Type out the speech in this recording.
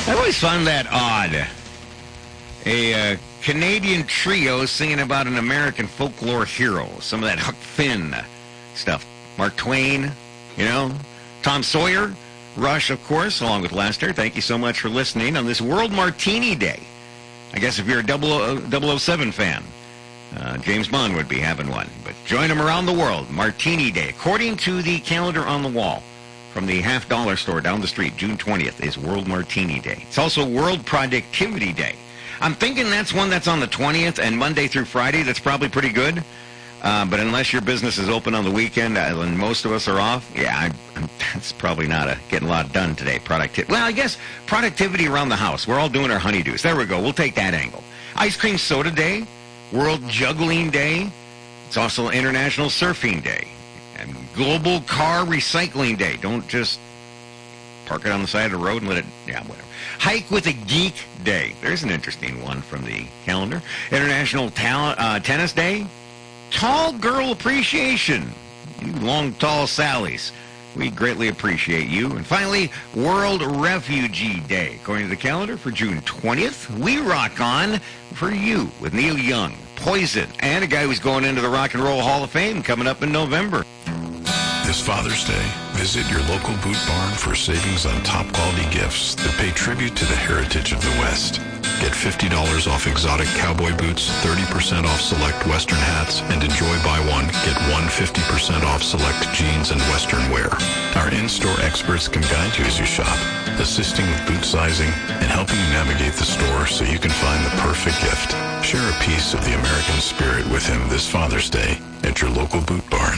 I always found that odd. A Canadian trio singing about an American folklore hero. Some of that Huck Finn stuff. Mark Twain, Tom Sawyer, Rush, of course, along with Lester. Thank you so much for listening on this World Martini Day. I guess if you're a 007 fan, James Bond would be having one. But join him around the world. Martini Day. According to the calendar on the wall from the Half Dollar store down the street, June 20th is World Martini Day. It's also World Productivity Day. I'm thinking that's one that's on the 20th, and Monday through Friday, that's probably pretty good. But unless your business is open on the weekend and most of us are off, that's probably not getting a lot done today. Well, I guess productivity around the house. We're all doing our honeydews. There we go. We'll take that angle. Ice Cream Soda Day, World Juggling Day. It's also International Surfing Day and Global Car Recycling Day. Don't just park it on the side of the road and let it, whatever. Hike with a Geek Day. There's an interesting one from the calendar. International Tennis Day. Tall Girl Appreciation. You long, tall Sallys. We greatly appreciate you. And finally, World Refugee Day. According to the calendar, for June 20th, we rock on for you with Neil Young, Poison, and a guy who's going into the Rock and Roll Hall of Fame coming up in November. This Father's Day, visit your local boot barn for savings on top-quality gifts that pay tribute to the heritage of the West. Get $50 off exotic cowboy boots, 30% off select Western hats, and enjoy buy one, get one 50% off select jeans and Western wear. Our in-store experts can guide you as you shop, assisting with boot sizing and helping you navigate the store so you can find the perfect gift. Share a piece of the American spirit with him this Father's Day at your local boot barn.